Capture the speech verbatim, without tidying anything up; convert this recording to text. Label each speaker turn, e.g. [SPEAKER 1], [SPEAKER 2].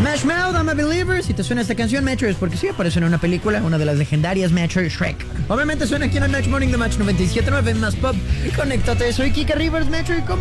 [SPEAKER 1] Smash Mouth, I'm a Believer. Si te suena esta canción, Metro, es porque sí aparece en una película, una de las legendarias Metro, Shrek. Obviamente suena aquí en el Match Morning de Match noventa y siete punto nueve más Pop. Conéctate, soy Kika Rivers, Metro, y como